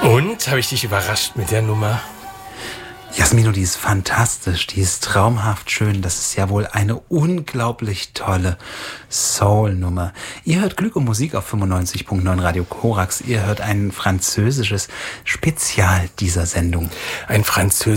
Und, habe ich dich überrascht mit der Nummer? Jasmino, die ist fantastisch, die ist traumhaft schön. Das ist ja wohl eine unglaublich tolle Soul-Nummer. Ihr hört Glück und Musik auf 95.9 Radio Korax. Ihr hört ein französisches Spezial dieser Sendung. Ein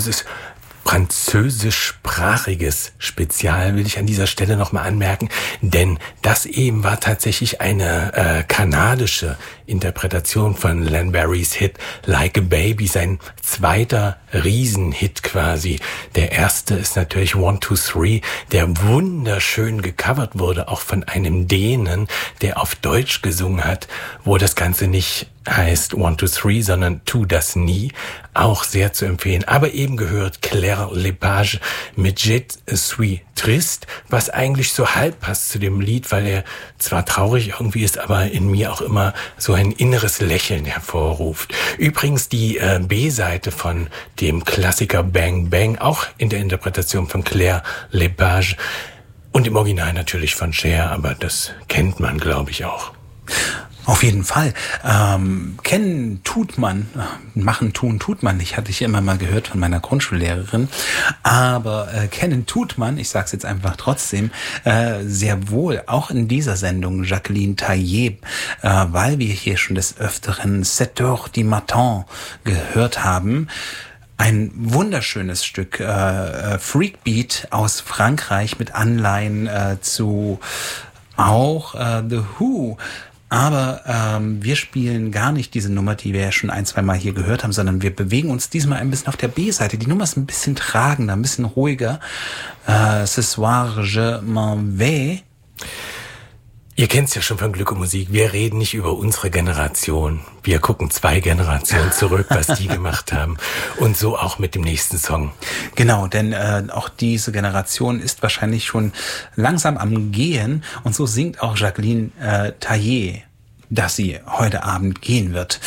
französischsprachiges Spezial will ich an dieser Stelle nochmal anmerken, denn das eben war tatsächlich eine kanadische Interpretation von Len Barrys Hit Like a Baby, sein zweiter Riesenhit quasi. Der erste ist natürlich 1, 2, 3, der wunderschön gecovert wurde, auch von einem Dänen, der auf Deutsch gesungen hat, wo das Ganze nicht heißt 1, 2, 3, sondern Tu das nie, auch sehr zu empfehlen. Aber eben gehört Claire Lepage mit Je suis triste, was eigentlich so halb passt zu dem Lied, weil er zwar traurig irgendwie ist, aber in mir auch immer so ein inneres Lächeln hervorruft. Übrigens die B-Seite von dem Klassiker Bang Bang, auch in der Interpretation von Claire Lepage und im Original natürlich von Cher, aber das kennt man, glaube ich, auch. Auf jeden Fall. Kennen tut man, machen tun tut man nicht, hatte ich immer mal gehört von meiner Grundschullehrerin. Aber kennen tut man, ich sag's jetzt einfach trotzdem, sehr wohl, auch in dieser Sendung Jacqueline Tailleb, weil wir hier schon des Öfteren 7 heures du matin gehört haben. Ein wunderschönes Stück Freakbeat aus Frankreich mit Anleihen zu auch The Who. Aber wir spielen gar nicht diese Nummer, die wir ja schon 1-2 Mal hier gehört haben, sondern wir bewegen uns diesmal ein bisschen auf der B-Seite. Die Nummer ist ein bisschen tragender, ein bisschen ruhiger. Ce soir je m'en vais. Ihr kennt's ja schon von Glück und Musik. Wir reden nicht über unsere Generation. Wir gucken 2 Generationen zurück, was die gemacht haben. Und so auch mit dem nächsten Song. Genau, denn auch diese Generation ist wahrscheinlich schon langsam am Gehen. Und so singt auch Jacqueline Tailleb, dass sie heute Abend gehen wird.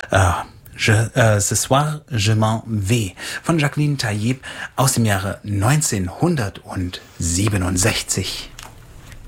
Ce soir je m'en vais von Jacqueline Tailleb aus dem Jahre 1967.